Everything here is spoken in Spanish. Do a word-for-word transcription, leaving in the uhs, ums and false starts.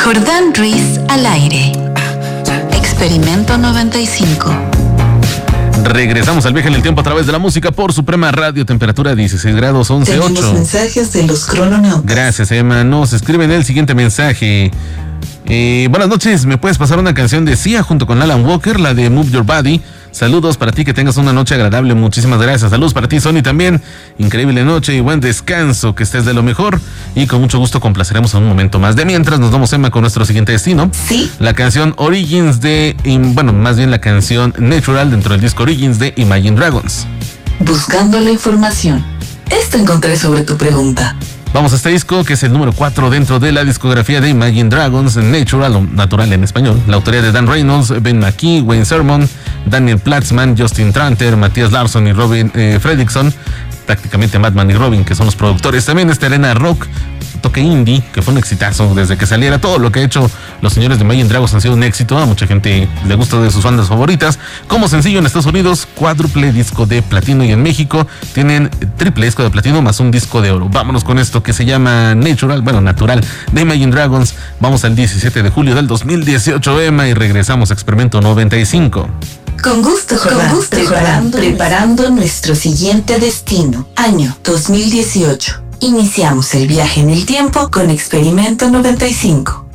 Jordán Ruiz al aire. Experimento noventa y cinco. Regresamos al viaje en el tiempo a través de la música por Suprema Radio, temperatura dieciséis grados once ocho. Tenemos mensajes de los crononautas. Gracias, Emma. Nos escriben el siguiente mensaje. Eh, buenas noches, ¿me puedes pasar una canción de Sia junto con Alan Walker, la de Move Your Body? Saludos para ti, que tengas una noche agradable, muchísimas gracias. Saludos para ti, Sony, también. Increíble noche y buen descanso, que estés de lo mejor. Y con mucho gusto complaceremos en un momento más. De mientras, nos vamos, Emma, con nuestro siguiente destino. Sí. La canción Origins de, bueno, más bien la canción Natural dentro del disco Origins de Imagine Dragons. Buscando la información. Esto encontré sobre tu pregunta. Vamos a este disco, que es el número cuatro dentro de la discografía de Imagine Dragons, Natural, o Natural en español. La autoría de Dan Reynolds, Ben McKee, Wayne Sermon, Daniel Platzman, Justin Tranter, Matías Larsson y Robin eh, Fredrickson. Prácticamente Madman y Robin, que son los productores. También está Arena Rock, toque indie, que fue un exitazo desde que saliera. Todo lo que ha hecho los señores de Imagine Dragons han sido un éxito. A mucha gente le gusta, de sus bandas favoritas. Como sencillo en Estados Unidos, cuádruple disco de platino, y en México tienen triple disco de platino más un disco de oro. Vámonos con esto que se llama Natural, bueno, Natural, de Imagine Dragons. Vamos al diecisiete de julio del dos mil dieciocho, Emma, y regresamos a Experimento noventa y cinco. Con gusto, Jordán. Con gusto, preparando, preparando nuestro siguiente destino. Año dos mil dieciocho. Iniciamos el viaje en el tiempo con Experimento noventa y cinco.